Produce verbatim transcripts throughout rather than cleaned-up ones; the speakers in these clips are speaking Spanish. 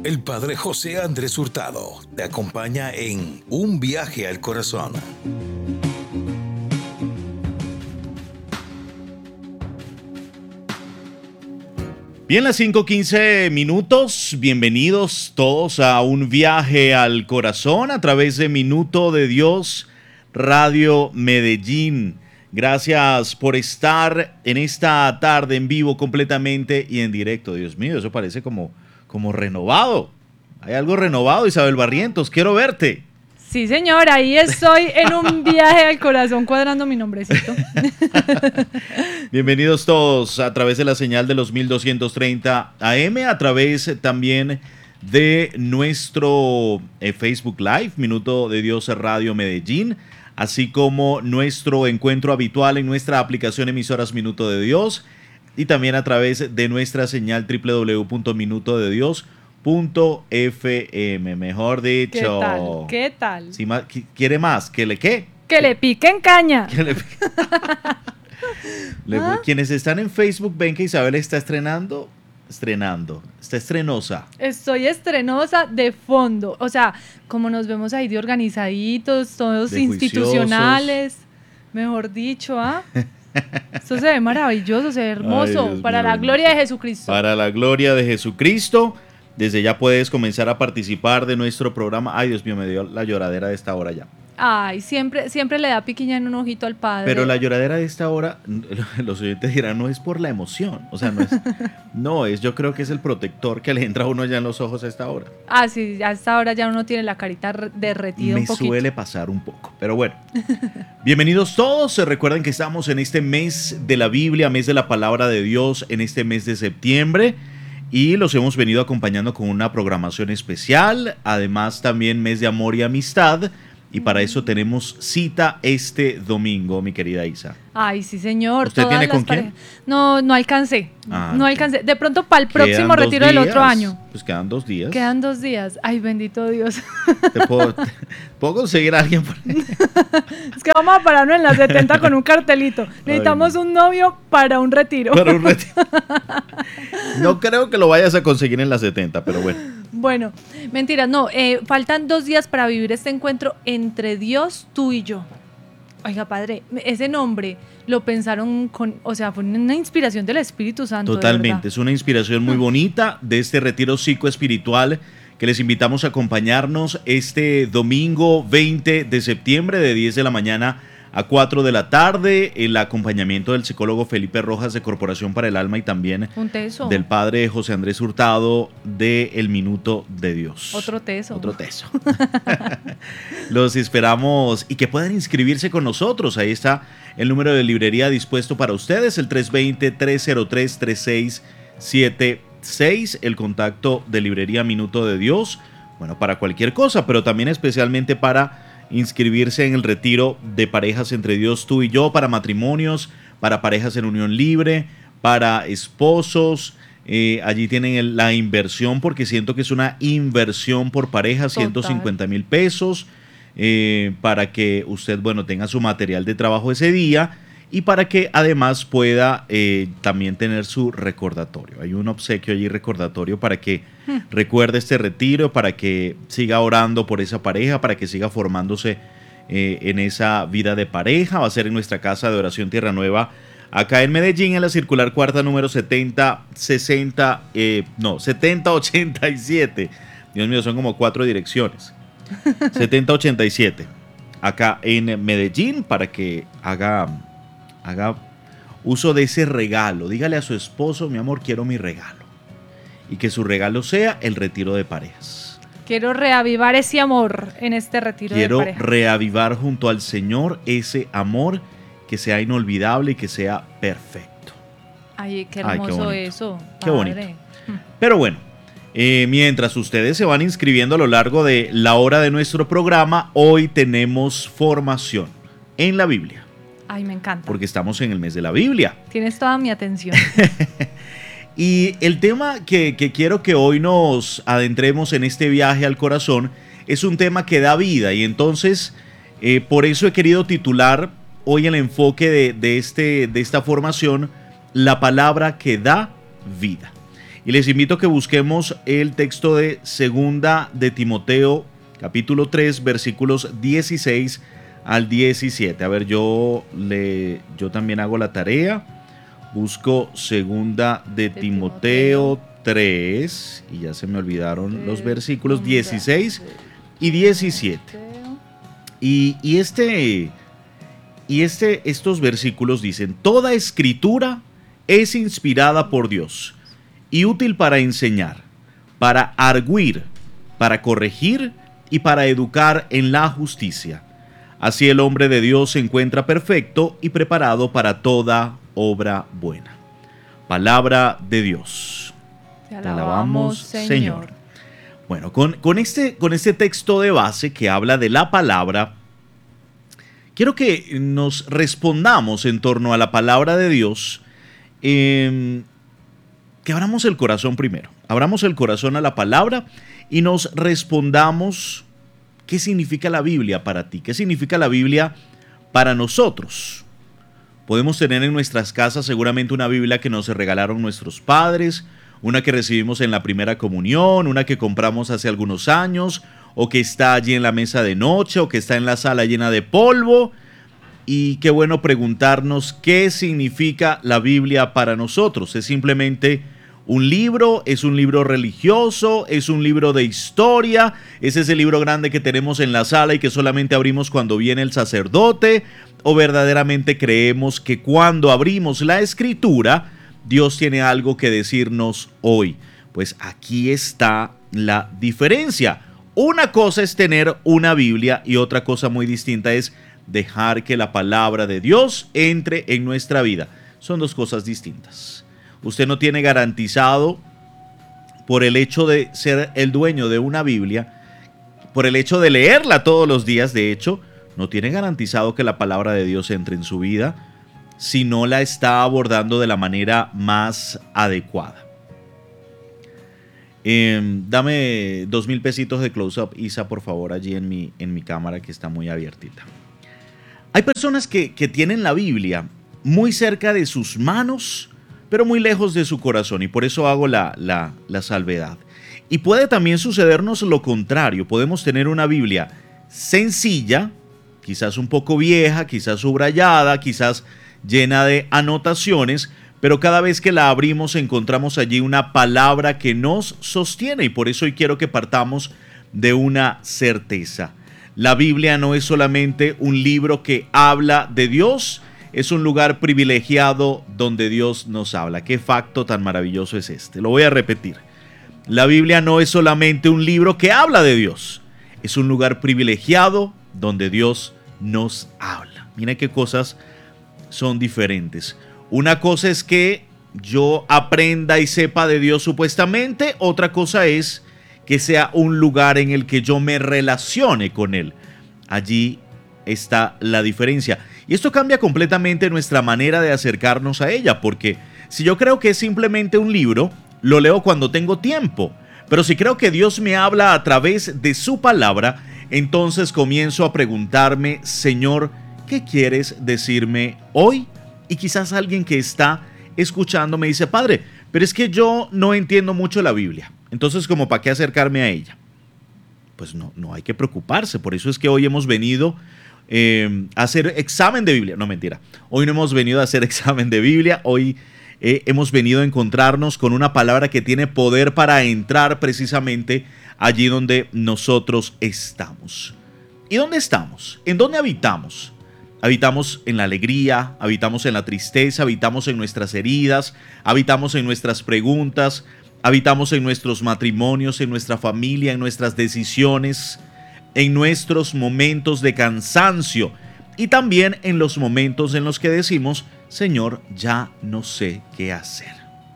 El Padre José Andrés Hurtado te acompaña en Un Viaje al Corazón. Bien, las cinco quince minutos, bienvenidos todos a Un Viaje al Corazón a través de Minuto de Dios, Radio Medellín. Gracias por estar en esta tarde en vivo completamente y en directo. Dios mío, eso parece como, como renovado. Hay algo renovado, Isabel Barrientos, quiero verte. Sí, señor, ahí estoy en un viaje al corazón cuadrando mi nombrecito. Bienvenidos todos a través de la señal de los mil doscientos treinta A M, a través también de nuestro eh, Facebook Live, Minuto de Dios Radio Medellín, así como nuestro encuentro habitual en nuestra aplicación Emisoras Minuto de Dios y también a través de nuestra señal doble u doble u doble u punto minuto de dios punto f m, mejor dicho. ¿Qué tal? ¿Qué tal? Si más, ¿quiere más? ¿Que le qué? Que le piquen caña. Que le pique. le, ¿Ah? Quienes están en Facebook ven que Isabel está estrenando, estrenando, está estrenosa. Estoy estrenosa de fondo, o sea, como nos vemos ahí de organizaditos, todos de institucionales, juiciosos. Mejor dicho, ¿ah? Esto se ve maravilloso, se ve hermoso. Ay, para mío. La gloria de Jesucristo. Para la gloria de Jesucristo. Desde ya puedes comenzar a participar de nuestro programa. Ay, Dios mío, me dio la lloradera de esta hora ya. Ay, siempre, siempre le da piquiña en un ojito al padre. Pero la lloradera de esta hora, los oyentes dirán, no es por la emoción. O sea, no es, no es, yo creo que es el protector que le entra a uno ya en los ojos a esta hora. Ah, sí, a esta hora ya uno tiene la carita derretida un poquito. Me suele pasar un poco, pero bueno. Bienvenidos todos. Recuerden que estamos en este mes de la Biblia, mes de la Palabra de Dios, en este mes de septiembre. Y los hemos venido acompañando con una programación especial, además también mes de amor y amistad, y para eso tenemos cita este domingo, mi querida Isa. Ay, sí, señor. ¿Usted tiene con quién? Parejas. No, no alcancé, ah, no alcancé. De pronto para el próximo retiro días, del otro año. Pues quedan dos días. Quedan dos días. Ay, bendito Dios. ¿Te puedo, te, ¿puedo conseguir a alguien por ahí? Es que vamos a pararnos en la setenta con un cartelito. Necesitamos Ay, un novio para un retiro. Para un retiro. No creo que lo vayas a conseguir en la setenta, pero bueno. Bueno, mentira, no, eh, faltan dos días para vivir este encuentro entre Dios, tú y yo. Oiga, padre, ese nombre lo pensaron con, o sea, fue una inspiración del Espíritu Santo. Totalmente, es una inspiración muy bonita de este retiro psicoespiritual que les invitamos a acompañarnos este domingo veinte de septiembre de diez de la mañana a cuatro de la tarde, el acompañamiento del psicólogo Felipe Rojas de Corporación para el Alma y también del padre José Andrés Hurtado de El Minuto de Dios. Otro teso. Otro teso. Los esperamos y que puedan inscribirse con nosotros. Ahí está el número de librería dispuesto para ustedes, el tres dos cero, tres cero tres, tres seis siete seis, el contacto de librería Minuto de Dios, bueno, para cualquier cosa, pero también especialmente para inscribirse en el retiro de parejas entre Dios, tú y yo, para matrimonios, para parejas en unión libre, para esposos. Eh, allí tienen el, la inversión, porque siento que es una inversión por pareja, Total. ciento cincuenta mil pesos, eh, para que usted, bueno, tenga su material de trabajo ese día y para que además pueda eh, también tener su recordatorio. Hay un obsequio allí recordatorio para que hmm. recuerde este retiro, para que siga orando por esa pareja, para que siga formándose eh, en esa vida de pareja. Va a ser en nuestra casa de oración Tierra Nueva, acá en Medellín, en la circular cuarta número setenta sesenta, eh, no, setenta ochenta y siete. Dios mío, son como cuatro direcciones. setenta ochenta y siete, acá en Medellín, para que haga... haga uso de ese regalo. Dígale a su esposo, mi amor, quiero mi regalo. Y que su regalo sea el retiro de parejas. Quiero reavivar ese amor en este retiro quiero de parejas. Quiero reavivar junto al Señor ese amor que sea inolvidable y que sea perfecto. Ay, qué hermoso. Ay, qué eso. Qué bonito. Pero bueno, eh, mientras ustedes se van inscribiendo a lo largo de la hora de nuestro programa, hoy tenemos formación en la Biblia. Ay, me encanta. Porque estamos en el mes de la Biblia. Tienes toda mi atención. Y el tema que, que quiero que hoy nos adentremos en este viaje al corazón es un tema que da vida. Y entonces, eh, por eso he querido titular hoy el enfoque de, de, este, de esta formación, la palabra que da vida. Y les invito a que busquemos el texto de Segunda de Timoteo, capítulo tres, versículos dieciséis al diecisiete. A ver, yo, le, yo también hago la tarea. Busco Segunda de, de Timoteo, Timoteo tres, y ya se me olvidaron de los versículos dieciséis y diecisiete. Y, y, este, y este, estos versículos dicen: toda escritura es inspirada por Dios y útil para enseñar, para argüir, para corregir y para educar en la justicia. Así el hombre de Dios se encuentra perfecto y preparado para toda obra buena. Palabra de Dios. Te alabamos, Señor. Señor. Bueno, con, con, este, con este texto de base que habla de la palabra, quiero que nos respondamos en torno a la palabra de Dios, eh, que abramos el corazón primero. Abramos el corazón a la palabra y nos respondamos qué significa la Biblia para ti, qué significa la Biblia para nosotros. Podemos tener en nuestras casas seguramente una Biblia que nos regalaron nuestros padres, una que recibimos en la primera comunión, una que compramos hace algunos años, o que está allí en la mesa de noche, o que está en la sala llena de polvo. Y qué bueno preguntarnos qué significa la Biblia para nosotros. ¿Es simplemente un libro? ¿Es un libro religioso? ¿Es un libro de historia? ¿Es ese libro grande que tenemos en la sala y que solamente abrimos cuando viene el sacerdote? ¿O verdaderamente creemos que cuando abrimos la Escritura, Dios tiene algo que decirnos hoy? Pues aquí está la diferencia. Una cosa es tener una Biblia y otra cosa muy distinta es dejar que la palabra de Dios entre en nuestra vida. Son dos cosas distintas. Usted no tiene garantizado, por el hecho de ser el dueño de una Biblia, por el hecho de leerla todos los días, de hecho, no tiene garantizado que la palabra de Dios entre en su vida si no la está abordando de la manera más adecuada. Eh, dame dos mil pesitos de close-up, Isa, por favor, allí en mi, en mi cámara que está muy abiertita. Hay personas que, que tienen la Biblia muy cerca de sus manos, pero muy lejos de su corazón, y por eso hago la, la, la salvedad. Y puede también sucedernos lo contrario. Podemos tener una Biblia sencilla, quizás un poco vieja, quizás subrayada, quizás llena de anotaciones, pero cada vez que la abrimos encontramos allí una palabra que nos sostiene, y por eso hoy quiero que partamos de una certeza. La Biblia no es solamente un libro que habla de Dios, es un lugar privilegiado donde Dios nos habla. ¿Qué facto tan maravilloso es este? Lo voy a repetir. La Biblia no es solamente un libro que habla de Dios, es un lugar privilegiado donde Dios nos habla. Mira qué cosas son diferentes. Una cosa es que yo aprenda y sepa de Dios supuestamente, otra cosa es que sea un lugar en el que yo me relacione con Él. Allí está la diferencia. Y esto cambia completamente nuestra manera de acercarnos a ella, porque si yo creo que es simplemente un libro, lo leo cuando tengo tiempo. Pero si creo que Dios me habla a través de su palabra, entonces comienzo a preguntarme: Señor, ¿qué quieres decirme hoy? Y quizás alguien que está escuchando me dice: Padre, pero es que yo no entiendo mucho la Biblia. Entonces, ¿cómo para qué acercarme a ella? Pues no, no hay que preocuparse. Por eso es que hoy hemos venido eh, a hacer examen de Biblia. No, mentira. Hoy no hemos venido a hacer examen de Biblia. Hoy eh, hemos venido a encontrarnos con una palabra que tiene poder para entrar precisamente allí donde nosotros estamos. ¿Y dónde estamos? ¿En dónde habitamos? Habitamos en la alegría, habitamos en la tristeza, habitamos en nuestras heridas, habitamos en nuestras preguntas, habitamos en nuestros matrimonios, en nuestra familia, en nuestras decisiones, en nuestros momentos de cansancio y también en los momentos en los que decimos: Señor, ya no sé qué hacer.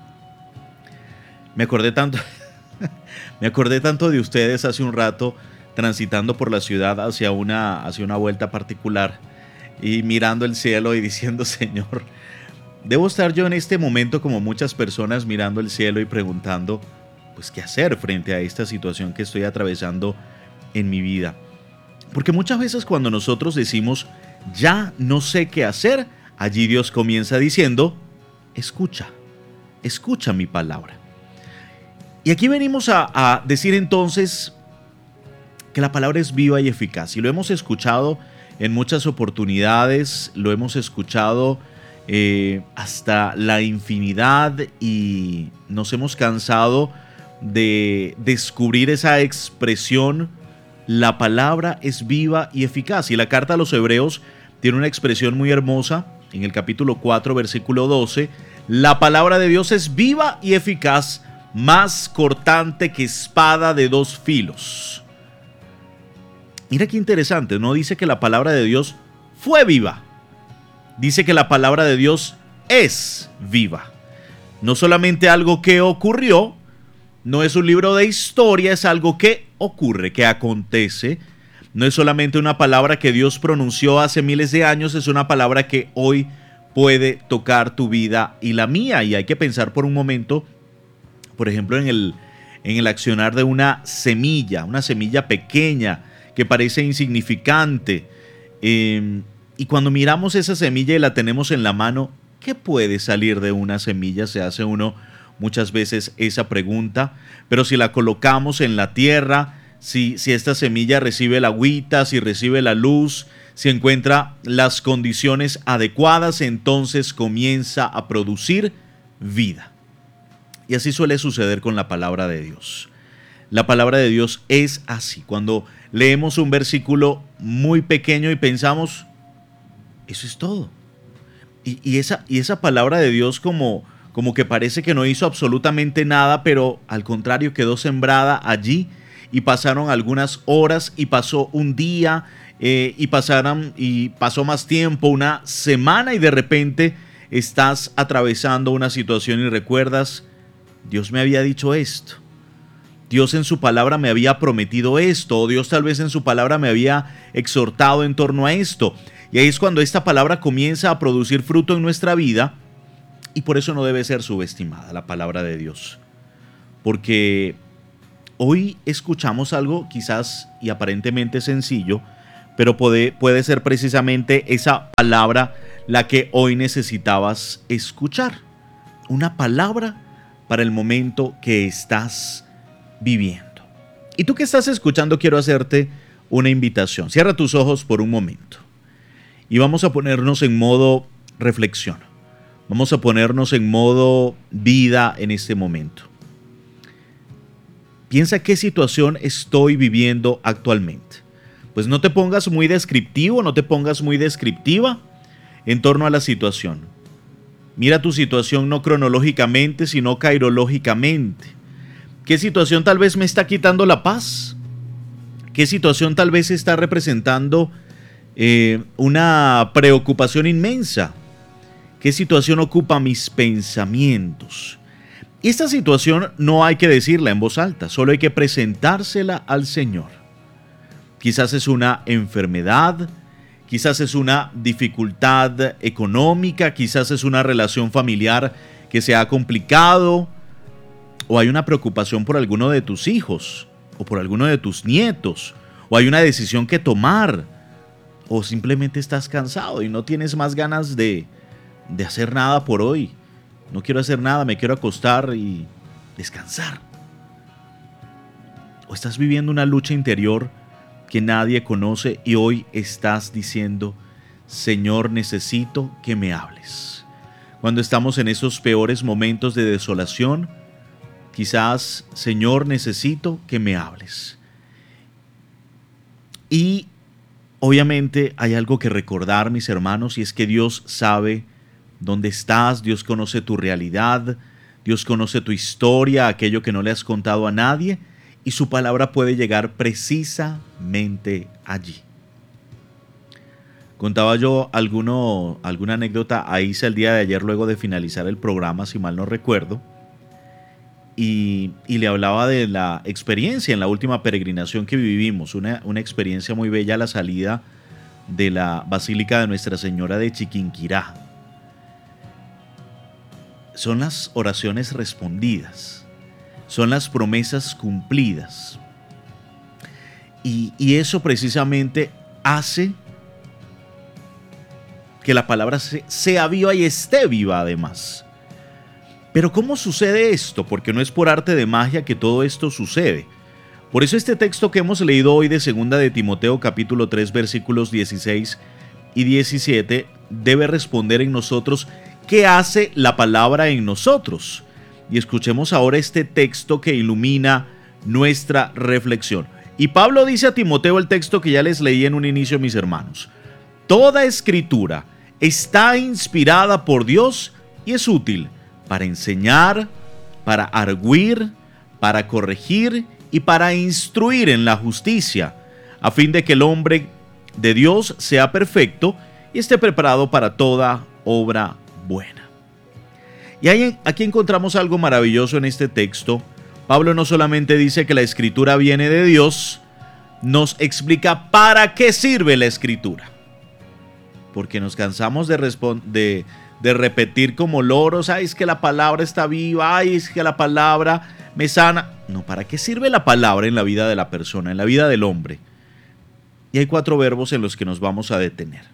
Me acordé tanto, me acordé tanto de ustedes hace un rato transitando por la ciudad hacia una, hacia una vuelta particular y mirando el cielo y diciendo: Señor, debo estar yo en este momento como muchas personas mirando el cielo y preguntando, pues, ¿qué hacer frente a esta situación que estoy atravesando en mi vida? Porque muchas veces cuando nosotros decimos: ya no sé qué hacer, allí Dios comienza diciendo: escucha, escucha mi palabra. Y aquí venimos a, a decir entonces que la palabra es viva y eficaz. Y lo hemos escuchado en muchas oportunidades, lo hemos escuchado eh, hasta la infinidad y nos hemos cansado de descubrir esa expresión: la palabra es viva y eficaz. Y la carta a los Hebreos tiene una expresión muy hermosa en el capítulo cuatro, versículo doce. La palabra de Dios es viva y eficaz, más cortante que espada de dos filos. Mira qué interesante, no dice que la palabra de Dios fue viva, dice que la palabra de Dios es viva. No solamente algo que ocurrió, no es un libro de historia, es algo que ocurre, que acontece. No es solamente una palabra que Dios pronunció hace miles de años, es una palabra que hoy puede tocar tu vida y la mía. Y hay que pensar por un momento, por ejemplo, en el, en el accionar de una semilla, una semilla pequeña que parece insignificante. Eh, y cuando miramos esa semilla y la tenemos en la mano, ¿qué puede salir de una semilla? Se hace uno muchas veces esa pregunta. Pero si la colocamos en la tierra, si, si esta semilla recibe la agüita, si recibe la luz, si encuentra las condiciones adecuadas, entonces comienza a producir vida. Y así suele suceder con la palabra de Dios. La palabra de Dios es así. Cuando leemos un versículo muy pequeño y pensamos, eso es todo. Y, y, esa, y esa palabra de Dios como, como que parece que no hizo absolutamente nada, pero al contrario quedó sembrada allí y pasaron algunas horas y pasó un día eh, y, pasaron, y pasó más tiempo, una semana, y de repente estás atravesando una situación y recuerdas, Dios me había dicho esto. Dios en su palabra me había prometido esto, o Dios tal vez en su palabra me había exhortado en torno a esto. Y ahí es cuando esta palabra comienza a producir fruto en nuestra vida, y por eso no debe ser subestimada la palabra de Dios. Porque hoy escuchamos algo quizás y aparentemente sencillo, pero puede, puede ser precisamente esa palabra la que hoy necesitabas escuchar. Una palabra para el momento que estás viviendo. Y tú que estás escuchando, quiero hacerte una invitación. Cierra tus ojos por un momento y vamos a ponernos en modo reflexión. Vamos a ponernos en modo vida en este momento. Piensa qué situación estoy viviendo actualmente. Pues no te pongas muy descriptivo, no te pongas muy descriptiva en torno a la situación. Mira tu situación no cronológicamente, sino cairológicamente. ¿Qué situación tal vez me está quitando la paz? ¿Qué situación tal vez está representando eh, una preocupación inmensa? ¿Qué situación ocupa mis pensamientos? Y esta situación no hay que decirla en voz alta, solo hay que presentársela al Señor. Quizás es una enfermedad, quizás es una dificultad económica, quizás es una relación familiar que se ha complicado, o hay una preocupación por alguno de tus hijos, o por alguno de tus nietos, o hay una decisión que tomar, o simplemente estás cansado y no tienes más ganas de, de hacer nada por hoy. No quiero hacer nada, me quiero acostar y descansar. O estás viviendo una lucha interior que nadie conoce y hoy estás diciendo, Señor, necesito que me hables. Cuando estamos en esos peores momentos de desolación, quizás, Señor, necesito que me hables. Y obviamente hay algo que recordar, mis hermanos, y es que Dios sabe dónde estás, Dios conoce tu realidad, Dios conoce tu historia, aquello que no le has contado a nadie, y su palabra puede llegar precisamente allí. Contaba yo alguno, alguna anécdota a Isa el día de ayer luego de finalizar el programa, si mal no recuerdo, y, y le hablaba de la experiencia en la última peregrinación que vivimos, una, una experiencia muy bella a la salida de la Basílica de Nuestra Señora de Chiquinquirá. Son las oraciones respondidas, son las promesas cumplidas. Y, y eso precisamente hace que la palabra sea viva y esté viva además. Pero ¿cómo sucede esto? Porque no es por arte de magia que todo esto sucede. Por eso este texto que hemos leído hoy de segunda de Timoteo capítulo tres versículos dieciséis y diecisiete debe responder en nosotros qué hace la palabra en nosotros. Y escuchemos ahora este texto que ilumina nuestra reflexión. Y Pablo dice a Timoteo el texto que ya les leí en un inicio, mis hermanos. Toda escritura está inspirada por Dios y es útil para enseñar, para argüir, para corregir y para instruir en la justicia, a fin de que el hombre de Dios sea perfecto y esté preparado para toda obra buena. Y ahí, aquí encontramos algo maravilloso en este texto. Pablo no solamente dice que la escritura viene de Dios, nos explica para qué sirve la escritura. Porque nos cansamos de, de, de repetir como loros, ay, es que la palabra está viva, ay, es que la palabra me sana. No, ¿para qué sirve la palabra en la vida de la persona, en la vida del hombre? Y hay cuatro verbos en los que nos vamos a detener.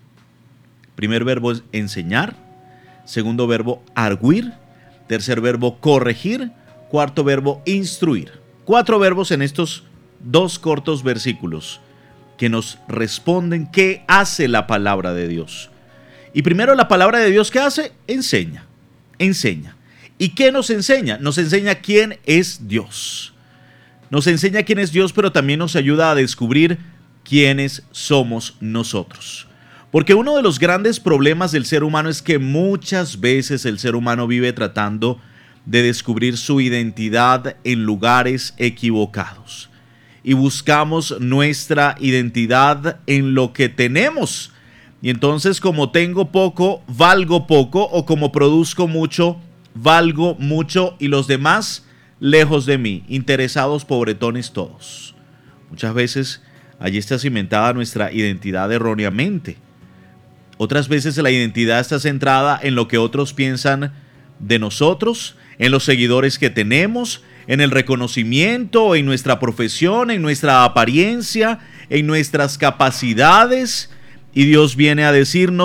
Primer verbo es enseñar, segundo verbo argüir, tercer verbo corregir, cuarto verbo instruir. Cuatro verbos en estos dos cortos versículos que nos responden qué hace la palabra de Dios. Y primero la palabra de Dios, ¿qué hace? Enseña, enseña. ¿Y qué nos enseña? Nos enseña quién es Dios. Nos enseña quién es Dios, pero también nos ayuda a descubrir quiénes somos nosotros. Porque uno de los grandes problemas del ser humano es que muchas veces el ser humano vive tratando de descubrir su identidad en lugares equivocados. Y buscamos nuestra identidad en lo que tenemos. Y entonces, como tengo poco, valgo poco, o como produzco mucho, valgo mucho, y los demás lejos de mí, interesados pobretones todos. Muchas veces allí está cimentada nuestra identidad erróneamente. Otras veces la identidad está centrada en lo que otros piensan de nosotros, en los seguidores que tenemos, en el reconocimiento, en nuestra profesión, en nuestra apariencia, en nuestras capacidades. Y Dios viene a decirnos: